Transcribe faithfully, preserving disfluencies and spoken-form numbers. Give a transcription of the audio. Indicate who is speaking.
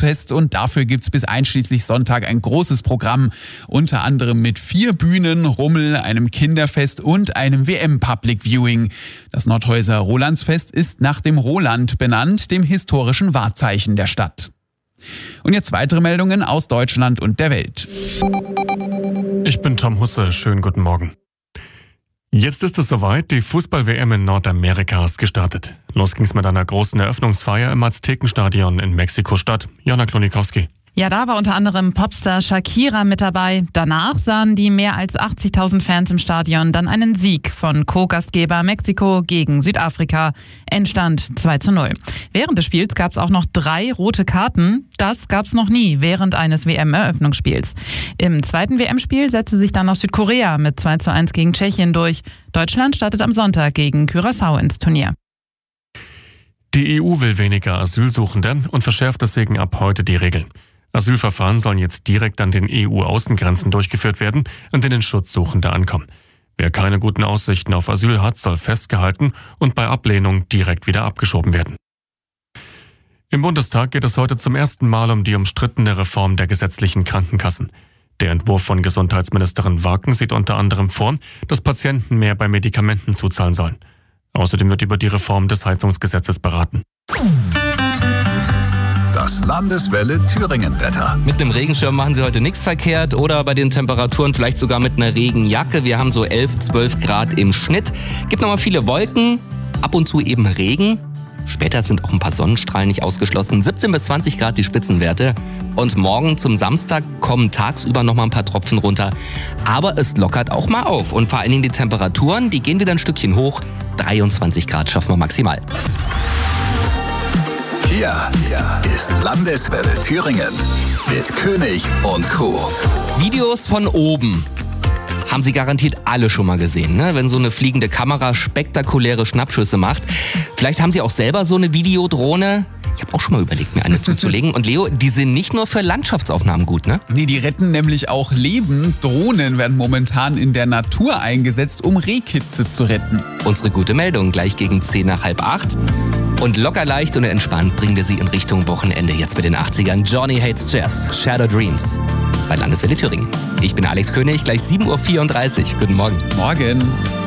Speaker 1: Rolandsfest und dafür gibt's bis einschließlich Sonntag ein großes Programm. Unter anderem mit vier Bühnen, Rummel, einem Kinderfest und einem W M-Public Viewing. Das Nordhäuser Rolandsfest ist nach dem Roland benannt, dem historischen Wahrzeichen der Stadt. Und jetzt weitere Meldungen aus Deutschland und der Welt.
Speaker 2: Ich bin Tom Husse, schönen guten Morgen. Jetzt ist es soweit, die Fußball-W M in Nordamerika ist gestartet. Los ging's mit einer großen Eröffnungsfeier im Aztekenstadion in Mexiko-Stadt. Jana Klonikowski.
Speaker 3: Ja, da war unter anderem Popstar Shakira mit dabei. Danach sahen die mehr als achtzigtausend Fans im Stadion dann einen Sieg von Co-Gastgeber Mexiko gegen Südafrika. Endstand zwei zu null. Während des Spiels gab es auch noch drei rote Karten. Das gab es noch nie während eines W M-Eröffnungsspiels. Im zweiten W M-Spiel setzte sich dann noch Südkorea mit zwei zu eins gegen Tschechien durch. Deutschland startet am Sonntag gegen Curaçao ins Turnier.
Speaker 2: Die E U will weniger Asylsuchende und verschärft deswegen ab heute die Regeln. Asylverfahren sollen jetzt direkt an den E U-Außengrenzen durchgeführt werden, an denen Schutzsuchende ankommen. Wer keine guten Aussichten auf Asyl hat, soll festgehalten und bei Ablehnung direkt wieder abgeschoben werden. Im Bundestag geht es heute zum ersten Mal um die umstrittene Reform der gesetzlichen Krankenkassen. Der Entwurf von Gesundheitsministerin Waken sieht unter anderem vor, dass Patienten mehr bei Medikamenten zuzahlen sollen. Außerdem wird über die Reform des Heizungsgesetzes beraten.
Speaker 4: Das Landeswelle Thüringen-Wetter.
Speaker 5: Mit einem Regenschirm machen Sie heute nichts verkehrt oder bei den Temperaturen vielleicht sogar mit einer Regenjacke. Wir haben so elf, zwölf Grad im Schnitt. Gibt nochmal viele Wolken, ab und zu eben Regen. Später sind auch ein paar Sonnenstrahlen nicht ausgeschlossen. siebzehn bis zwanzig Grad die Spitzenwerte. Und morgen zum Samstag kommen tagsüber nochmal ein paar Tropfen runter. Aber es lockert auch mal auf. Und vor allen Dingen die Temperaturen, die gehen wieder ein Stückchen hoch. dreiundzwanzig Grad schaffen wir maximal.
Speaker 4: Hier ist Landeswelle Thüringen mit König und Co.
Speaker 5: Videos von oben haben Sie garantiert alle schon mal gesehen, ne? Wenn so eine fliegende Kamera spektakuläre Schnappschüsse macht. Vielleicht haben Sie auch selber so eine Videodrohne. Ich habe auch schon mal überlegt, mir eine zuzulegen. Und Leo, die sind nicht nur für Landschaftsaufnahmen gut, ne?
Speaker 1: Nee, die retten nämlich auch Leben. Drohnen werden momentan in der Natur eingesetzt, um Rehkitze zu retten.
Speaker 5: Unsere gute Meldung gleich gegen zehn nach halb acht. Und locker leicht und entspannt bringen wir Sie in Richtung Wochenende jetzt mit den achtzigern. Johnny Hates Jazz, Shadow Dreams bei Landeswelle Thüringen. Ich bin Alex König, gleich sieben Uhr vierunddreißig. Guten Morgen.
Speaker 1: Morgen.